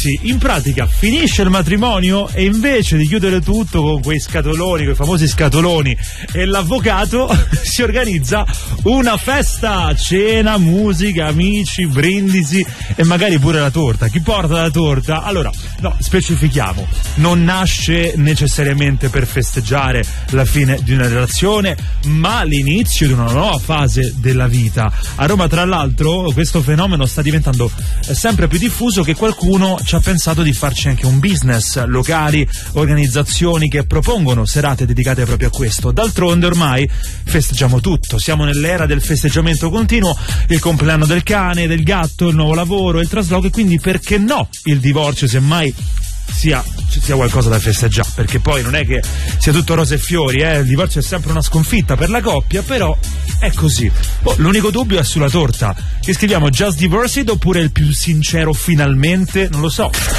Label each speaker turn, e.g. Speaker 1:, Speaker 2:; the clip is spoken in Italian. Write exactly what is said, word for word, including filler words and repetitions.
Speaker 1: ragazzi, in pratica finisce il matrimonio e invece di chiudere tutto con quei scatoloni, quei famosi scatoloni e l'avvocato, si organizza una festa, cena, musica, amici, brindisi e magari pure la torta. Chi porta la torta? Allora, no, specifichiamo, non nasce necessariamente per festeggiare la fine di una relazione, ma l'inizio di una nuova fase della vita. A Roma, tra l'altro, questo fenomeno sta diventando sempre più diffuso, che qualcuno ci ha pensato di farci anche un business, locali, organizzazioni che propongono serate dedicate proprio a questo. D'altronde ormai festeggiamo tutto, siamo nell'era del festeggiamento continuo, il compleanno del cane, del gatto, il nuovo lavoro, il trasloco, e quindi perché no il divorzio, semmai sia sia qualcosa da festeggiare, perché poi non è che sia tutto rose e fiori, eh? Il divorzio è sempre una sconfitta per la coppia, però è così. Oh, l'unico dubbio è sulla torta, che scriviamo Just Divorced oppure il più sincero finalmente, non lo so.